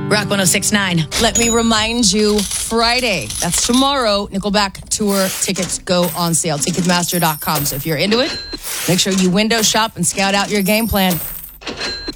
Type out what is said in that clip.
Rock 106.9. Let me remind you, Friday, that's tomorrow, Nickelback tour tickets go on sale. Ticketmaster.com. So if you're into it, make sure you window shop and scout out your game plan.